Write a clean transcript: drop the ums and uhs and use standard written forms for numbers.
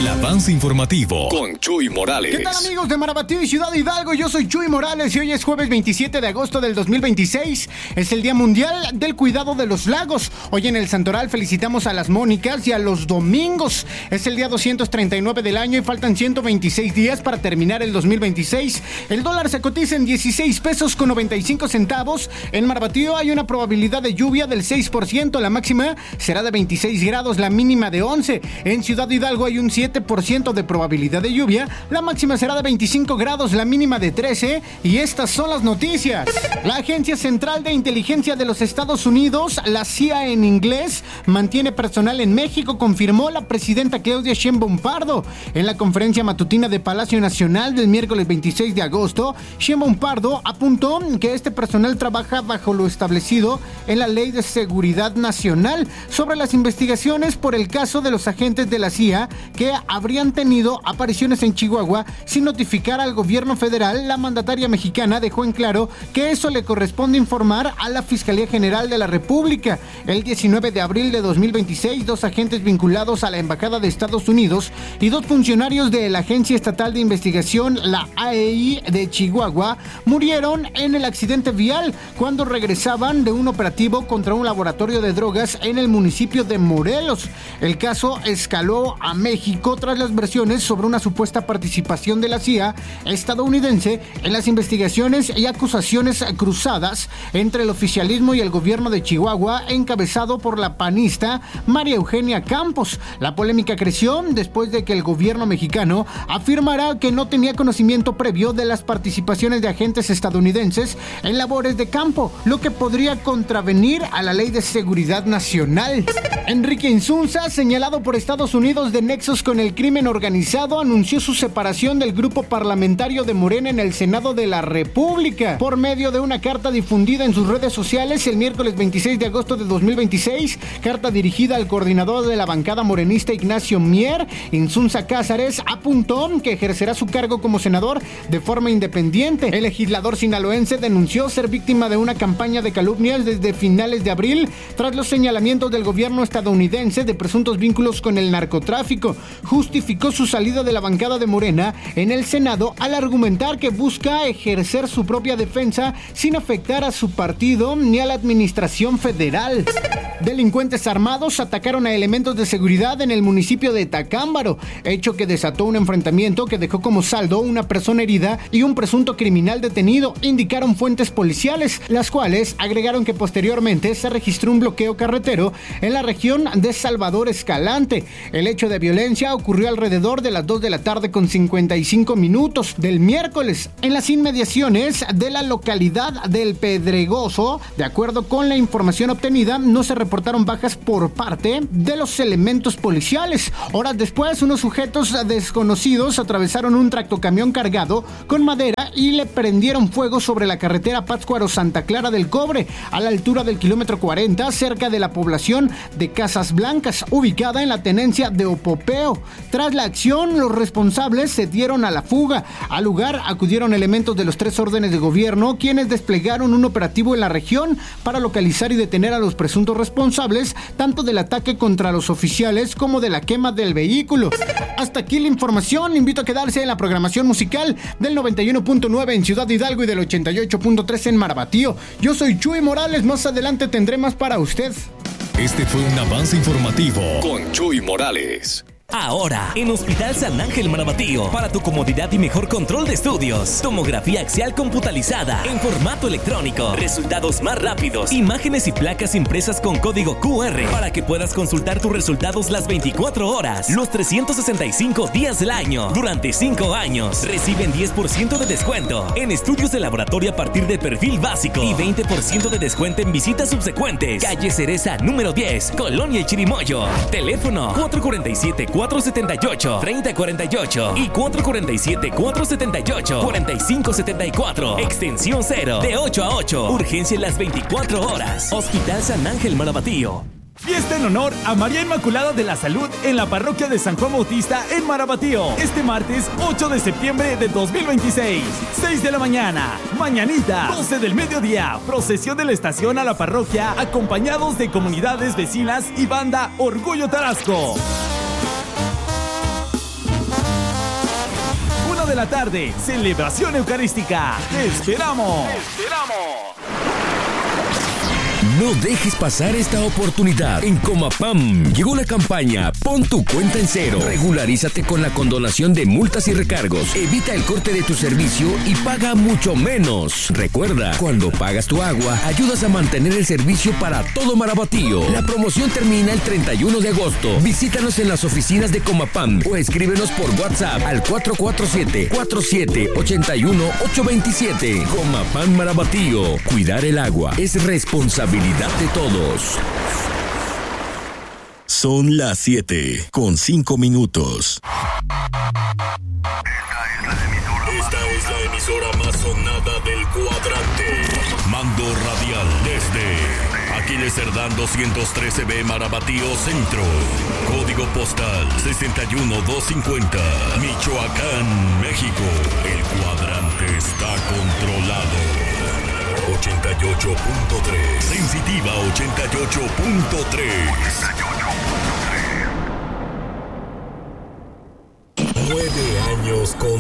El avance informativo con Chuy Morales. ¿Qué tal, amigos de Marabatío y Ciudad Hidalgo? Yo soy Chuy Morales y hoy es jueves 27 de agosto del 2026. Es el Día Mundial del Cuidado de los Lagos. Hoy en el Santoral felicitamos a las Mónicas y a los Domingos. Es el día 239 del año y faltan 126 días para terminar el 2026. El dólar se cotiza en 16 pesos con 95 centavos. En Marabatío hay una probabilidad de lluvia del 6%. La máxima será de 26 grados, la mínima de 11. En Ciudad Hidalgo hay un 7% de probabilidad de lluvia. La máxima será de 25 grados, la mínima de 13. Y estas son las noticias. La Agencia Central de Inteligencia de los Estados Unidos, la CIA en inglés, mantiene personal en México, confirmó la presidenta Claudia Sheinbaum Pardo. En la conferencia matutina de Palacio Nacional del miércoles 26 de agosto, Sheinbaum Pardo apuntó que este personal trabaja bajo lo establecido en la Ley de Seguridad Nacional sobre las investigaciones por el caso de los agentes de la CIA que habrían tenido apariciones en Chihuahua sin notificar al gobierno federal. La mandataria mexicana dejó en claro que eso le corresponde informar a la Fiscalía General de la República. El 19 de abril de 2026, 2 agentes vinculados a la Embajada de Estados Unidos y 2 funcionarios de la Agencia Estatal de Investigación, la AEI de Chihuahua, murieron en el accidente vial cuando regresaban de un operativo contra un laboratorio de drogas en el municipio de Morelos. El caso escaló a México tras las versiones sobre una supuesta participación de la CIA estadounidense en las investigaciones y acusaciones cruzadas entre el oficialismo y el gobierno de Chihuahua, encabezado por la panista María Eugenia Campos. La polémica creció después de que el gobierno mexicano afirmara que no tenía conocimiento previo de las participaciones de agentes estadounidenses en labores de campo, lo que podría contravenir a la Ley de Seguridad Nacional. Enrique Insunza, señalado por Estados Unidos de nexos con el crimen organizado, anunció su separación del grupo parlamentario de Morena en el Senado de la República. Por medio de una carta difundida en sus redes sociales el miércoles 26 de agosto de 2026, carta dirigida al coordinador de la bancada morenista Ignacio Mier, Insunza Cázares apuntó que ejercerá su cargo como senador de forma independiente. El legislador sinaloense denunció ser víctima de una campaña de calumnias desde finales de abril tras los señalamientos del gobierno estadounidense de presuntos vínculos con el narcotráfico. Justificó su salida de la bancada de Morena en el Senado al argumentar que busca ejercer su propia defensa sin afectar a su partido ni a la administración federal. Delincuentes armados atacaron a elementos de seguridad en el municipio de Tacámbaro, hecho que desató un enfrentamiento que dejó como saldo una persona herida y un presunto criminal detenido, indicaron fuentes policiales, las cuales agregaron que posteriormente se registró un bloqueo carretero en la región de Salvador Escalante. El hecho de violencia ocurrió alrededor de las 2 de la tarde con 55 minutos del miércoles en las inmediaciones de la localidad del Pedregoso. De acuerdo con la información obtenida, no se reportaron bajas por parte de los elementos policiales. Horas después, unos sujetos desconocidos atravesaron un tractocamión cargado con madera y le prendieron fuego sobre la carretera Pátzcuaro-Santa Clara del Cobre, a la altura del kilómetro 40, cerca de la población de Casas Blancas, ubicada en la tenencia de Opopeo. Tras la acción, los responsables se dieron a la fuga. Al lugar acudieron elementos de los 3 órdenes de gobierno, quienes desplegaron un operativo en la región para localizar y detener a los presuntos responsables, tanto del ataque contra los oficiales como de la quema del vehículo. Hasta aquí la información. Invito a quedarse en la programación musical del 91.9 en Ciudad Hidalgo y del 88.3 en Marabatío. Yo soy Chuy Morales. Más adelante tendré más para usted. Este fue un avance informativo con Chuy Morales. Ahora, en Hospital San Ángel Marabatío, para tu comodidad y mejor control de estudios. Tomografía axial computalizada en formato electrónico. Resultados más rápidos. Imágenes y placas impresas con código QR para que puedas consultar tus resultados las 24 horas, los 365 días del año. Durante 5 años, reciben 10% de descuento en estudios de laboratorio a partir de perfil básico y 20% de descuento en visitas subsecuentes. Calle Cereza, número 10, Colonia El Chirimoyo. Teléfono 447-478-3048 y 447-478-4574. Extensión 0, de 8 a 8. Urgencia en las 24 horas. Hospital San Ángel Marabatío. Fiesta en honor a María Inmaculada de la Salud en la parroquia de San Juan Bautista en Marabatío. Este martes 8 de septiembre de 2026, 6 de la mañana, mañanita, 12 del mediodía, procesión de la estación a la parroquia, acompañados de comunidades vecinas y banda Orgullo Tarasco. de la tarde, celebración eucarística. ¡Te esperamos! No dejes pasar esta oportunidad. En Comapam llegó la campaña Pon tu cuenta en cero. Regularízate con la condonación de multas y recargos. Evita el corte de tu servicio y paga mucho menos. Recuerda, cuando pagas tu agua, ayudas a mantener el servicio para todo Marabatío. La promoción termina el 31 de agosto. Visítanos en las oficinas de Comapam o escríbenos por WhatsApp al 447-4781-827. Comapam Marabatío. Cuidar el agua es responsabilidad de todos. Son las 7:05. Esta es la emisora más sonada del cuadrante. Mando radial desde Aquiles Cerdán 213B, Marabatío Centro. Código postal 61250. Michoacán, México. El cuadrante está controlado. 88.3. Sensitiva 88.3. 9 años con